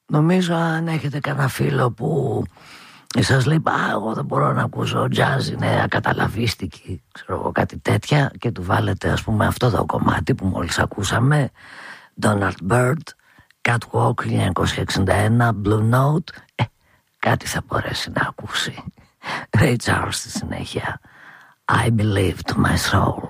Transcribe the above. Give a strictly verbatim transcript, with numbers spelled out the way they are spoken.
Νομίζω αν έχετε κανένα φίλο που σας λέει «Α, εγώ δεν μπορώ να ακούσω jazz, είναι ακαταλαβίστικη», ξέρω εγώ, κάτι τέτοια, και του βάλετε ας πούμε αυτό το κομμάτι που μόλις ακούσαμε, Donald Byrd, Catwalk χίλια εννιακόσια εξήντα ένα, Blue Note, ε, κάτι θα μπορέσει να ακούσει. Ray Charles στη συνέχεια, I Believe to My Soul.